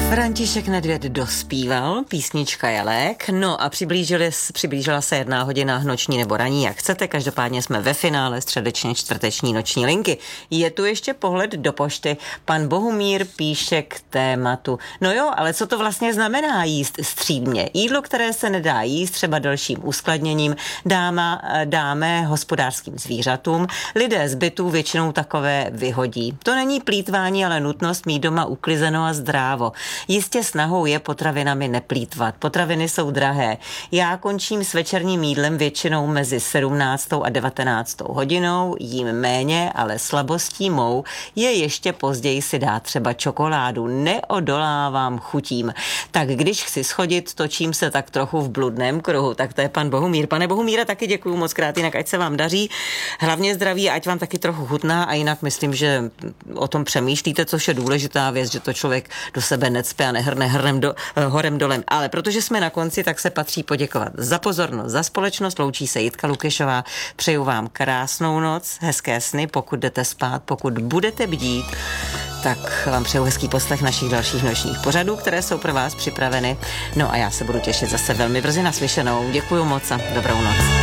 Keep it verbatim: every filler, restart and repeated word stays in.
František Nedvěd dospíval, písnička je lék, no a přiblížili, přiblížila se jedna hodina noční nebo raní, jak chcete, každopádně jsme ve finále středeční čtvrteční noční linky. Je tu ještě pohled do pošty, pan Bohumír píše k tématu, no jo, ale co to vlastně znamená jíst střídmě? Jídlo, které se nedá jíst třeba dalším uskladněním, dáma, dáme hospodářským zvířatům, lidé z bytů většinou takové vyhodí. To není plýtvání, ale nutnost mít doma uklizeno a zdrávo. Jistě snahou je potravinami neplýtvat. Potraviny jsou drahé. Já končím s večerním jídlem většinou mezi sedmnáctou a devatenáctou hodinou, jím méně, ale slabostí mou je ještě později si dát třeba čokoládu. Neodolávám chutím. Tak když chci schodit, točím se tak trochu v bludném kruhu. Tak to je pan Bohumír. Pane Bohumíre, taky děkuju moc krát, jinak ať se vám daří. Hlavně zdraví, ať vám taky trochu chutná a jinak myslím, že o tom přemýšlíte, což je důležitá věc, že to člověk do sebe necpe a nehrne hrnem do, horem dolem. Ale protože jsme na konci, tak se patří poděkovat za pozornost, za společnost. Loučí se Jitka Lukešová. Přeju vám krásnou noc, hezké sny, pokud jdete spát, pokud budete bdít, tak vám přeju hezký poslech našich dalších nočních pořadů, které jsou pro vás připraveny. No a já se budu těšit zase velmi brzy naslyšenou. Děkuju moc a dobrou noc.